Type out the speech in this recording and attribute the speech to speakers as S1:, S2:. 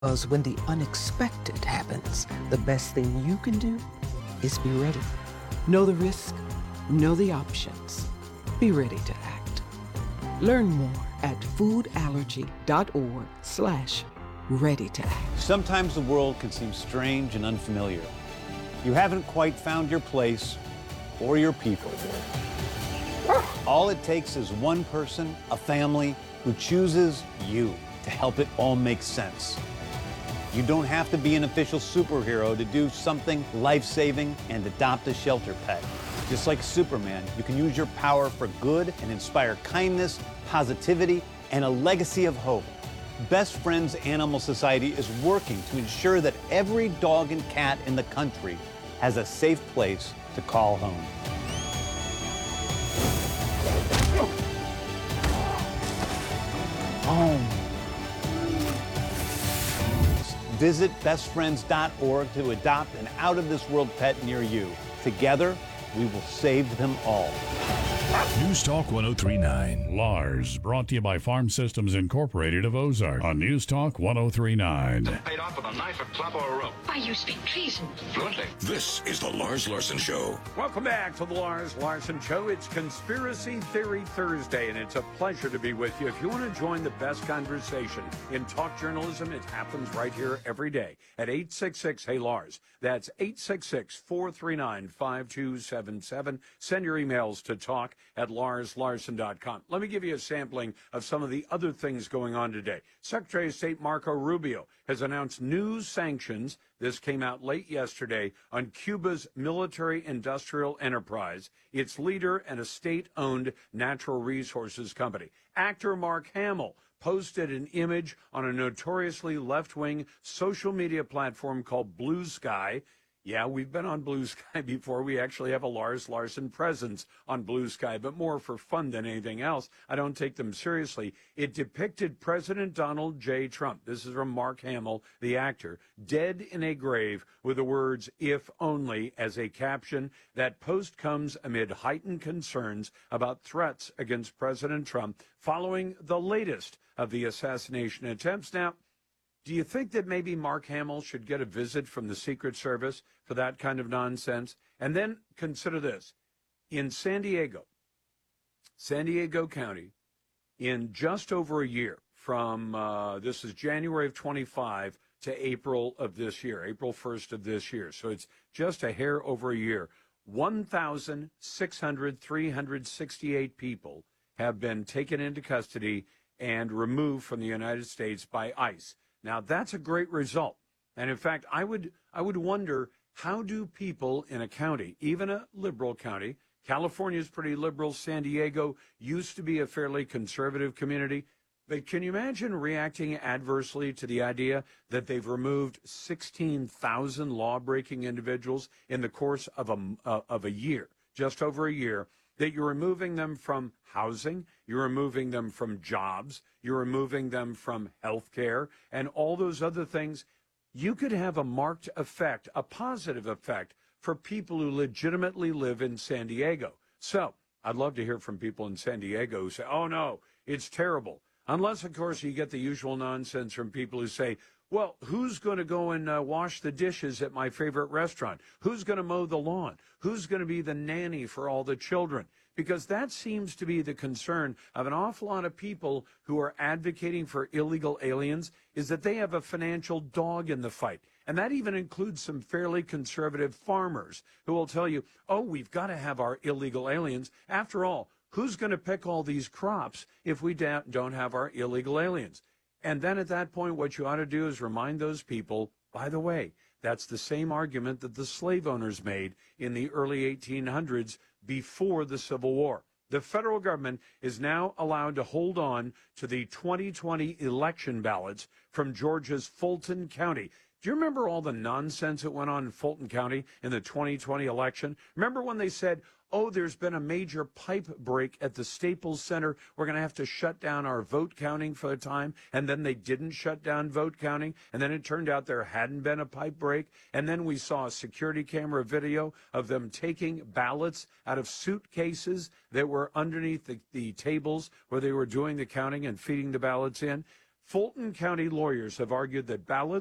S1: Because when the unexpected happens, the best thing you can do is be ready. Know the risk, know the options. Be ready to act. Learn more at foodallergy.org/ready to act.
S2: Sometimes the world can seem strange and unfamiliar. You haven't quite found your place or your people. All it takes is one person, a family, who chooses you to help it all make sense. You don't have to be an official superhero to do something life-saving and adopt a shelter pet. Just like Superman, you can use your power for good and inspire kindness, positivity, and a legacy of hope. Best Friends Animal Society is working to ensure that every dog and cat in the country has a safe place to call home. Home. Visit bestfriends.org to adopt an out-of-this-world pet near you. Together, we will save them all.
S3: News Talk 1039. Lars, brought to you by Farm Systems Incorporated of Ozark on News Talk 1039.
S4: Paid off with a knife, a club, or a rope.
S5: Why, you speak treason.
S4: Fluently.
S3: This is the Lars Larson Show.
S6: Welcome back to the Lars Larson Show. It's Conspiracy Theory Thursday, and it's a pleasure to be with you. If you want to join the best conversation in talk journalism, it happens right here every day at 866-HEY-LARS. That's 866-439-5277. Send your emails to talk@larslarson.com. Let me give you a sampling of some of the other things going on today. Secretary of State Marco Rubio has announced new sanctions. This came out late yesterday on Cuba's military-industrial enterprise, its leader, and a state-owned natural resources company. Actor Mark Hamill posted an image on a notoriously left-wing social media platform called Blue Sky. Yeah, we've been on Blue Sky before. We actually have a Lars Larson presence on Blue Sky, but more for fun than anything else. I don't take them seriously. It depicted President Donald J. Trump, this is from Mark Hamill, the actor, dead in a grave with the words, "if only," as a caption. That post comes amid heightened concerns about threats against President Trump following the latest of the assassination attempts. Now, do you think that maybe Mark Hamill should get a visit from the Secret Service for that kind of nonsense? And then consider this. In San Diego County, in just over a year, from this is January of 25 to April of this year, April 1st of this year. So it's just a hair over a year. 368 people have been taken into custody and removed from the United States by ICE. Now, that's a great result. And in fact, I would wonder, how do people in a county, even a liberal county, California is pretty liberal, San Diego used to be a fairly conservative community, but can you imagine reacting adversely to the idea that they've removed 16,000 law-breaking individuals in the course of a year, just over a year, that you're removing them from housing, you're removing them from jobs, you're removing them from health care, and all those other things? You could have a marked effect, a positive effect, for people who legitimately live in San Diego. So I'd love to hear from people in San Diego who say, oh, no, it's terrible. Unless, of course, you get the usual nonsense from people who say, well, who's going to go and wash the dishes at my favorite restaurant? Who's going to mow the lawn? Who's going to be the nanny for all the children? Because that seems to be the concern of an awful lot of people who are advocating for illegal aliens, is that they have a financial dog in the fight. And that even includes some fairly conservative farmers who will tell you, oh, we've got to have our illegal aliens. After all, who's going to pick all these crops if we don't have our illegal aliens? And then at that point, what you ought to do is remind those people, by the way, that's the same argument that the slave owners made in the early 1800s before the Civil War. The federal government is now allowed to hold on to the 2020 election ballots from Georgia's Fulton County. Do you remember all the nonsense that went on in Fulton County in the 2020 election? Remember when they said, oh, there's been a major pipe break at the Staples Center. We're going to have to shut down our vote counting for a time. And then they didn't shut down vote counting. And then it turned out there hadn't been a pipe break. And then we saw a security camera video of them taking ballots out of suitcases that were underneath the tables where they were doing the counting and feeding the ballots in. Fulton County lawyers have argued that ballots